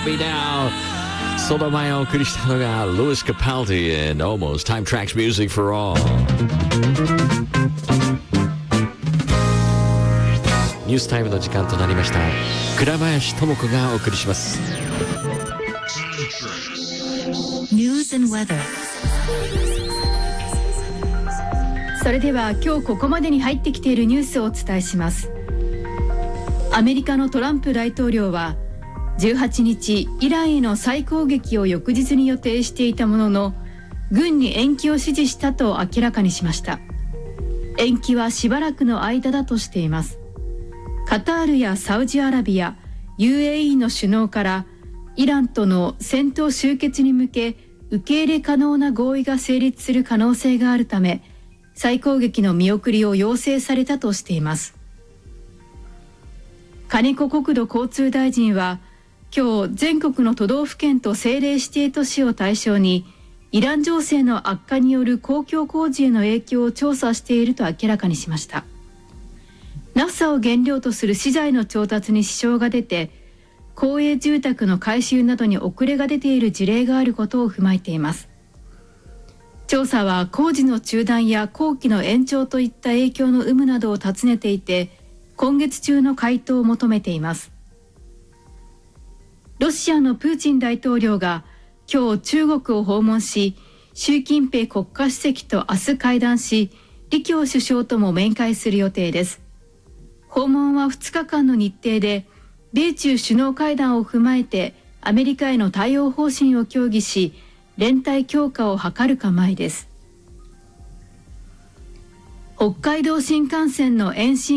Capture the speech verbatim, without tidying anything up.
Me Now。その前をお送りしたのが Louis Capaldi and Almost Time Tracks Music for All。ニュースタイムの時間となりました。倉林智子がお送りします。 News and Weather。 それでは今日ここまでに入ってきているニュースをお伝えします。アメリカのトランプ大統領はじゅうはちにちイランへの再攻撃を翌日に予定していたものの、軍に延期を指示したと明らかにしました。延期はしばらくの間だとしています。カタールやサウジアラビア、ユーエーイー の首脳からイランとの戦闘終結に向け受け入れ可能な合意が成立する可能性があるため、再攻撃の見送りを要請されたとしています。金子国土交通大臣は今日、全国の都道府県と政令指定都市を対象にイラン情勢の悪化による公共工事への影響を調査していると明らかにしました。ナフサを原料とする資材の調達に支障が出て、公営住宅の改修などに遅れが出ている事例があることを踏まえています。調査は工事の中断や工期の延長といった影響の有無などを尋ねていて、今月中の回答を求めています。ロシアのプーチン大統領が今日中国を訪問し、習近平国家主席と明日会談し、李強首相とも面会する予定です。訪問はふつかかんの日程で、米中首脳会談を踏まえてアメリカへの対応方針を協議し、連帯強化を図る構えです。北海道新幹線の延伸